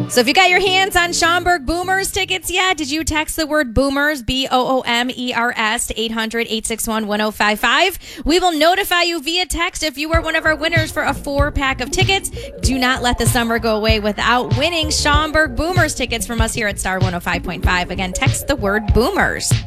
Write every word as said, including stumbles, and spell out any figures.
So if you got your hands on Schaumburg Boomers tickets yet, did you text the word Boomers, B O O M E R S, to eight hundred, eight six one, one oh five five? We will notify you via text if you are one of our winners for a four-pack of tickets. Do not let the summer go away without winning Schaumburg Boomers tickets from us here at Star one oh five point five. Again, text the word Boomers.